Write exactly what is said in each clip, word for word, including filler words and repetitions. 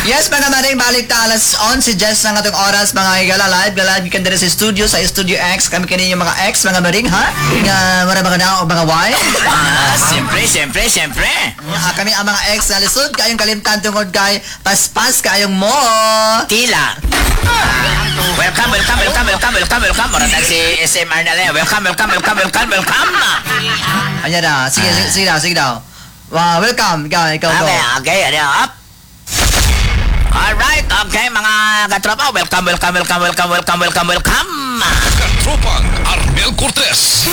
Yes, mga maring balik ta alas eleven Jess na nga itong oras mga igala live. Live ka din sa studio, sa Studio X. Kami kanina yung mga X, mga maring ha? Nga mara mga na o mga Y. Ah, siyempre, siyempre, siyempre. Ah, kami ang mga X na lisod. Kayong kalimtan tungod kay paspas kayong mo. Tila. Welcome, welcome, welcome, welcome, welcome, welcome. Marata si S M R na lang. Welcome, welcome, welcome, welcome, welcome. Ayan na. Sige, sige, sige daw, sige daw. Wow, welcome. Ikaw, ikaw, go. Okay, okay, ano, up. Alright, okay, mga katropa. Welcome, welcome, welcome, welcome, welcome, welcome, welcome. Katropang Arnel Cortez.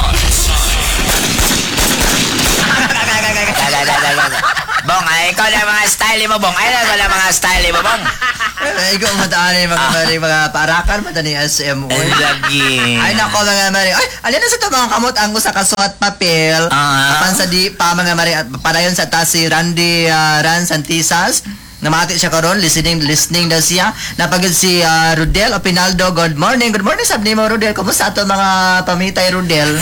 Bong, ay, ikaw na mga style mo, Bong. Ay, ikaw na mga style mo, Bong. Ay, ikaw mataan yung mga maring mga parakan, matani S M O. Ay, lagi. Ay, nako mga maring. Ay, alin na sa ito mga kamot ang usa ka suhat papel. Ah. Apan sa di pa mga maring at padayon sa ta si Randy uh, Ran Santisas. Namati siya karon, listening listening daw siya. Napagod si uh, Rodel Opinaldo. Good morning. Good morning sab nimo Rodel. Kumusta ato mga pamitay Rodel?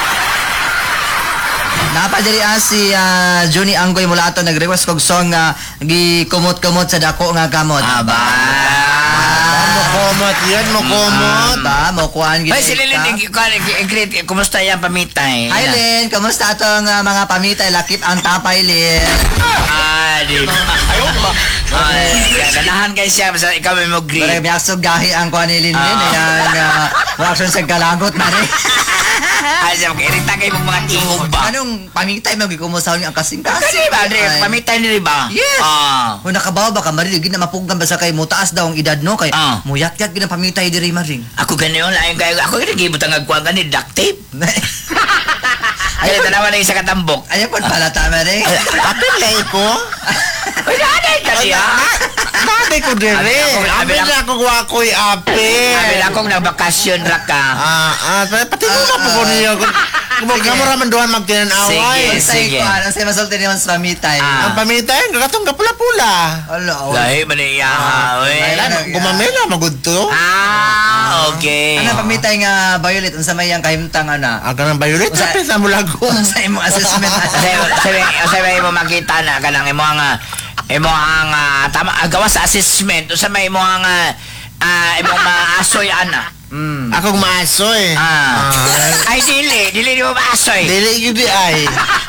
Napadiri ah, si uh, Johnny Anggoy mula ato nag-request kog song nga uh, gikumot-kumot sa dako nga kamot. Aba. Mokomot yan, mokomot. Ba, mo kuan gid. Ay, si Lilin, great. Kumusta yan, pamitay? Hi Lin, kumusta atong uh, mga pamitay lakip ang tapay Lin? Ah, di ba? Ayaw ba? Ay, ganahan kayo siya, basta ikaw may mo greet. Pero biyaksog gahi ang kuan ni Lin Lin. Ah. Ayan, uh, reaction sa galagot na rin. Ay, siya, makirita kayo mong mga tingog ba? Anong pamitay mo gikumusta ang kasing-kasing? Kasi ba, Andre, pamitay ni ba? Yes. Ah. Kung nakabaw ba ka maring, gina mapugkan ba sa kay mo taas daw ang edad no kay Ah. muyat-yat gina pamitay diri maring. Ako ganyan, lain kayo. Ako ganyan, gibutang agkuhan ka ni duct tape. Ay, tanawa na isa katambok. Ayan po pala tama rin. Apil na ko. Uy, nanay ka niya. Dati ko din Abi, eh. abi, abi Apil lang. na ako wakoy apil. Sabi lang akong nagbakasyon ra ka. Ah, ah, pati mo ka po ko niya. Kung mo raman doon magtinanaway. Sige. Sige. Ko ano say masulti ni mas pamitay. Ah. Ang pamitay, kakatong kapula-pula. Ala. oh. Lahi ba niya? Uy. Kailan, gumamela, magudto. Ah, okay. Ano pamitay nga Violet unsa may ang kahimtang ana? Aga ng violet, Usa- sapit na mulago. Unsa imong assessment? Sabi, sabi, sabi mo makita na ka ng imo nga imo ang ah, tama ah, gawa sa assessment o sa may imo ang ah, ah, imong maasoy ana. Mm. Akong maasoy. Ah. Ah. Ay dili, dili mo maasoy. Dili yun di ay.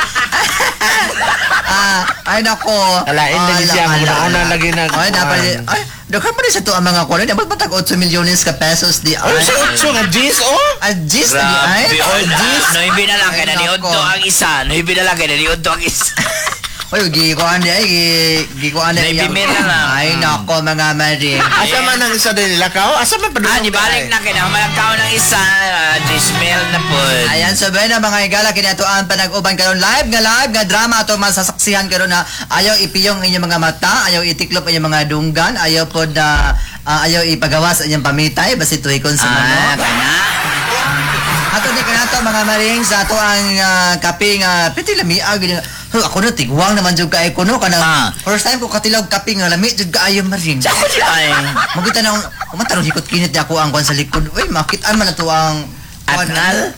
Ah, ay nako. Alain Ah, lagi siya, ala, muna ala. una lagi nag- Ay dapat ay daghan pa rin sa to ang mga kuno. Dapat patag eight milyones ka pesos di Ano ay. sa utso nga, Jis, oh? Ah, gis na di ay. Grabe, oy, no ibi na lang kay Ay, naniudto nako. ang isa, no ibi na lang kay naniudto ang isa. Oy, gi ko andi ay gi gi ko andi. Naibimira lang. Ay nako mga maring. Asa man ang isa din nila kao? Asa man pa Ah, di balik na kay na malakaw ng isa, ah, dismel na po. Ayan, so ba na mga igala, kinatuan pa nag-uban karon live nga live nga drama ato masasaksihan karon na ayaw ipiyong inyong mga mata, ayaw itiklop inyong mga dunggan, ayaw pod na ah, ayaw ipagawas inyong pamitay basi tuikon sa Ah, manok. kana. Ato di kanato mga maring sa ato ang uh, kape nga piti lami agi huh, ako na tigwang naman jud kay kuno kana Ah. first time ko katilog kape nga lami jud kaayo maring. Sa ako di ay. Magita na umatarong hikot kinit di ako ang kwan sa likod. Uy, makitaan man na to ang Atnal?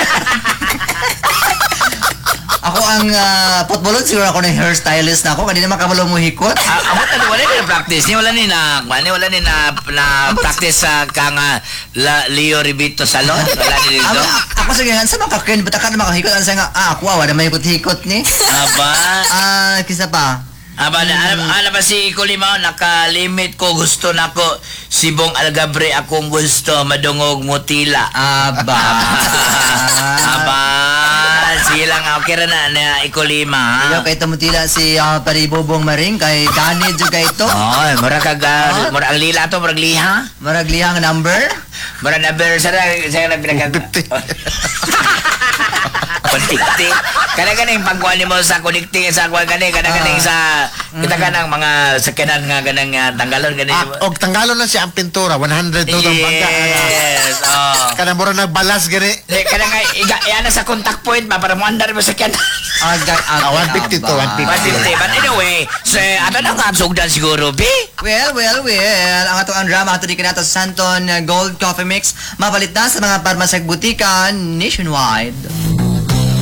Ako ang uh, potbolon, siguro ako ng hairstylist na ako. Kanina makabalo mo hikot. Ah, amo talo wala ni na practice ni wala ni na wala wala ni na na practice sa kang ah, la, Leo Ribito Salon wala ni Ako, dito. ako sige nga, sa makakin, ba't ka na makahikot? Ano sa nga, ah, ako, wala may hikot-hikot ni. Aba. Ah, kisa pa. Aba na alam, alam ba si Kulimaw naka-limit ko gusto nako sibong algabre akong gusto madungog mutila. Aba. Aba. Sige lang okay ra na na ikulima. Iyo, kay tumutila si uh, Paribobong Maring, kay Gani juga ito. Oy, mura ka ga, Ah. mura ang lila to, mura liha. Marag lihang number. Mura na ber sa sa na pinag Kontikti. Kana-kana yung pagkuhan mo sa kontikti sa kuhan kani, kana-kana yung sa kita ka ng mga sakyanan nga ganang uh, tanggalon gani. Ah, og tanggalon na siya ang pintura, one hundred to ang pagka. Yes. Oh. Kana mura nagbalas gani. Eh, kana nga iga yana sa contact point ba para mo andar mo sakyan. Agad, Ah, one fifty to, one fifty. But fifty. But anyway, so ato na nga sugdan siguro, bi. Well, well, well. Ang ato ang drama ato di kinato sa Santon uh, Gold Coffee Mix mapalit na sa mga parmasag butikan nationwide.